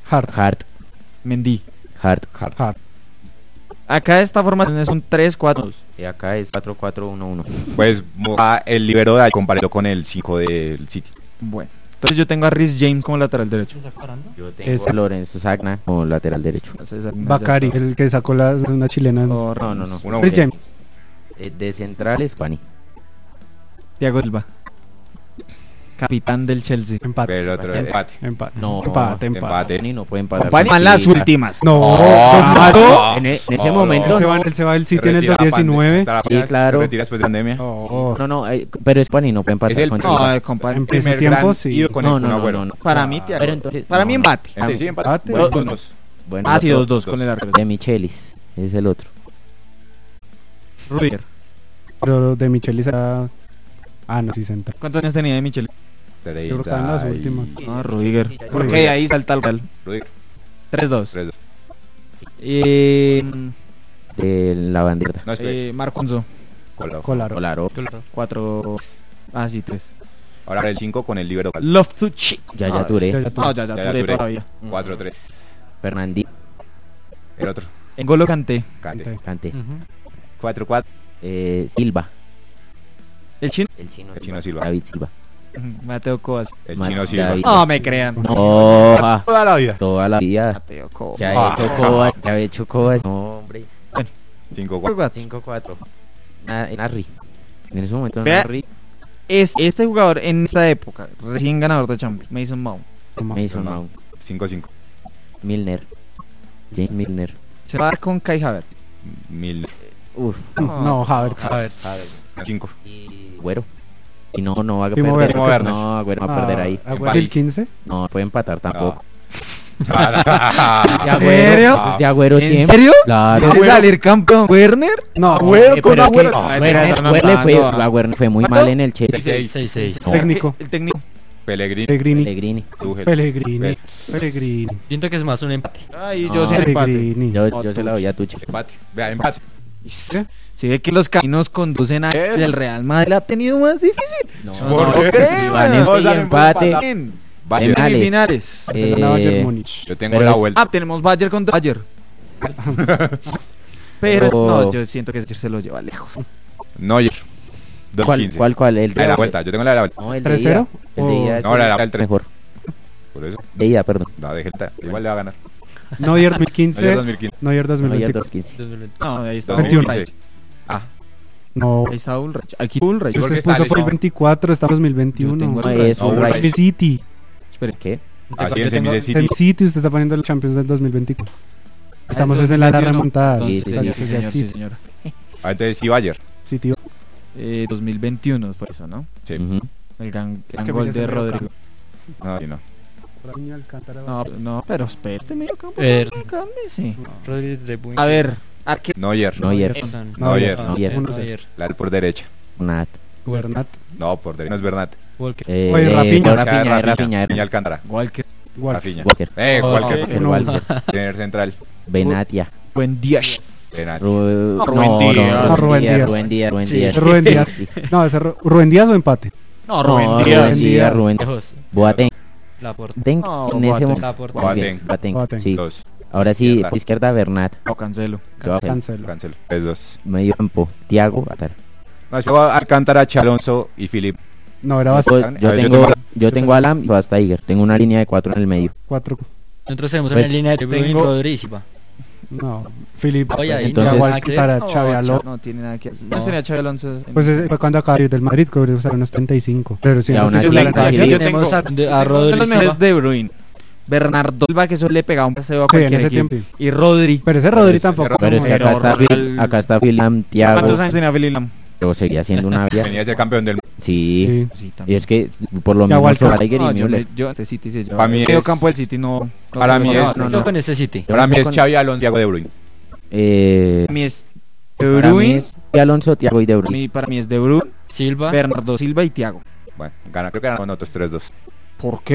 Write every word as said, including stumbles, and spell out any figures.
Hart. Hart. Mendy. Hart. Hart. Hart. Acá esta formación es un tres cuatro dos. Y acá es cuatro cuatro uno uno. Pues ah, el libero de ahí comparado con el cinco del City. Bueno, entonces yo tengo a Reece James como lateral derecho. Yo tengo Esa. a Lorenzo Sagna como lateral derecho. Bacari, el que sacó la, una chilena. Oh, No, no, no. Uno, Reece James. Eh, de central es Pani. Thiago Silva. Capitán del Chelsea. Empate. Pero el otro empate. Empate. No, empate, empate. empate. Pani no puede empatar. Company con en las Chile. últimas. No, Oh, dos matos. no. En, e- en ese No, momento Él se no. va, él se va el Se City en el retira dos diecinueve. hasta la Sí, pandemia, claro. Se retira después de pandemia. Oh, No, no, eh, pero es Pani no puede empatar Es el- con no, Chile. No, Company. En ese Primer tiempo gran sí. ido con No, el no, Kun no, Agüero. no, no. Para mí, Thiago. Pero entonces, Para no, mí no. empate. Gente, sí, empate. Empate. Bueno, Bueno, dos, dos. Bueno, Ah, sí, otro dos dos dos. con el arquero. de Michelis, es el otro. Rudiger. pero de Michelis era... Ah, no, sí, senta. ¿Cuántos años tenía de Michel? Creo que está en las treinta y- últimas. Ah, Rudiger. Rudiger. Porque de ahí salta el Real. Rudiger, tres dos. tres, dos. Eh, De la bandera. No, espera. eh, Marco Alonso. Colado. Colaro. Colaro. cuatro. Ah, sí, tres. Ahora el cinco con el libero. Love to Cheat. Yaya Ya, Touré. ya, No, ya, ya, Ya, ya, Touré Touré. todavía. cuatro tres. Fernandí. El otro. N'Golo Kanté. Cante. Cante. cuatro cuatro. Eh, Silva. El chino. El chino, El chino Silva. David Silva. Mateo Kovac. El Ma- chino Silva. David. No me crean. No, ah, Toda la vida. toda la vida. Mateo Kovac. Ya Ah. he hecho Kovac, ya he hecho Kovac. No, hombre. cinco cuatro. cinco cuatro. Narri. En ese momento Vea. Narri. Es este jugador en esta época, recién ganador de Champions, Mason Mount. Mason Mount. cinco cinco. Milner. James Milner. Se va a dar con Kai Havertz. Mil. Uf. No, Havertz. cinco. Y Güero. Y no, no va a Timo perder. Werner. No, Güero va a perder ahí. Ah, En ¿el París. quince? No puede empatar tampoco. Ah. De serio? Agüero, de Agüero ¿En siempre. serio? Claro. ¿Quiere salir campeón Werner? No, Agüero Eh, con pero es que Agüero. Ay, Werner- pero no, Werner no, fue, no. a Werner fue muy ¿Cuánto? mal en el Chelsea. seis. seis seis. No. técnico. El técnico. Pellegrini. Pellegrini. Pellegrini. Tuchel. Pellegrini. Pel- Pellegrini. Siento que es más un empate. Ay, No, yo sé empate. Pellegrini. Yo, yo se la doy a Tuchel. Empate. Vea, empate. Si ve que los caminos conducen a Eh. el Real Madrid ha tenido más difícil. No, ¿Por no, qué? creo, Van weón. Todos Y saben empate. por En Bayern. Penales. semifinales. Eh, Barcelona, Bayern Múnich. Yo tengo Pero la es- vuelta. Ah, tenemos Bayern contra Bayern. Pero Pero- no, yo siento que se lo lleva lejos. Neuer. dos ¿Cuál, quince. cuál, cuál? El La de la vuelta. Yo tengo la de la vuelta. No, el de ¿tres ida. cero? El de ida. No, la de la- el tres. mejor. Por eso. De ida, perdón. No, deje el ta- igual le va a ganar. Neuer dos mil quince. Neuer dos mil quince. Neuer dos mil No, ya veinte. dos quince. No, ahí está dos mil Ulreich. quince. Ah, No. Ahí está Ulreich. Aquí Ulreich. Sí, porque Usted está puso fue el lesionado. veinticuatro, estamos en dos mil veintiuno. Yo tengo No, Ulreich. es No, un Ulreich. El City. Espere. ¿Qué? así Yo en tengo- semis de El City. City, usted está poniendo los Champions del dos mil veinticuatro. Estamos Ah, es en la era dos mil veintiuno. remontada. Sí, Entonces, sí, señor, Exacto, sí, ya señor, sí, sí. señor. Ah, entonces sí, Bayern. City. Eh, dos mil veintiuno fue eso, ¿no? Sí. Ujú. El gran, gran que gol mira de ese medio Rodrigo. No, sí, no. No, no, pero espera, este medio campo. Er- Cálmese. Rodri de Buin- A ver, arque. Neuer. Neuer. Emerson. Neuer. Neuer. Ah, Neuer. La del por derecha. Nat. Bernat. No, por derecha. No es Bernat. Walker. Eh, Oye, de- Rafinha. de Rafinha, de Rafinha, Rafinha Alcántara. Walker. Rafinha. Walker. Eh, Oh, Walker. El no. Walker. Primer central. Benatia. Buen día. Bernat. Ru- No, no, Rubén no, Díaz. No, Rubén Díaz. Rubén Díaz, Rubén Sí. Díaz. Rubén Díaz. Sí. No, ese Ru- Rubén Díaz o empate. No, No, Rubén Rubén Díaz. Díaz, Rubén. Lejos. Boateng. Laporte. Boateng No, en ese Boateng. momento. Laporte. Boateng. Boateng, Boateng. sí. Dos. Ahora sí, Izquierda. por izquierda Bernat. No, Cancelo. Yo- Cancelo. Cancelo. Es dos. Medio campo, Thiago. Atar. No, es Alcántara, Chalonso y Philip. No, era Yo, bastante. yo A ver, yo tengo, tengo- yo tengo a Alam y Bas Tiger. Tengo una línea de cuatro en el medio. Cuatro. Nosotros tenemos Pues, una línea de Bruyne, tengo- Rodri y Silva. No. Philip. Oye, ahí entonces- no, Thiago nada que ver. Alcántara, No, Xavi Alonso. Cha- no tiene nada que hacer. No. No tenía Xavi Alonso. en- Pues ese fue cuando acabó del Madrid, cobró unos treinta y cinco. Pero si Y no aún así, titular en así Bayern, le- yo tenemos tengo- a, de- a Uno de Rodri los y mejores Silva. de Bruyne. Bernardo Silva, que eso le pegaba un paseo a Sí, en cualquier ese equipo. tiempo. Y Rodri. Pero ese Rodri Pero ese- tampoco. Pero es que Pero acá está, Real- Phil- acá está Philam, Thiago. ¿Cuántos años tenía Philip Lam? Pero seguía siendo una vida. Venía a ser campeón del mundo. Sí. Sí. Sí, Y es que por lo Thiago menos Alcántara. Tiger y No, yo, Müller. me- yo ante City se lleva. Para mí El medio es- campo del City no. no para se mí lo es- lleva, no, Yo no. con este City. Para mí es con- Xavi Alonso, Thiago de Bruyne. Eh, Para mí es De para mí Bruyne. es Alonso, Thiago y De Para Bruyne. mí, para mí es De Bruyne, Silva. Bernardo Silva y Thiago. Bueno, gana, creo que ganamos nosotros tres dos. ¿Por qué?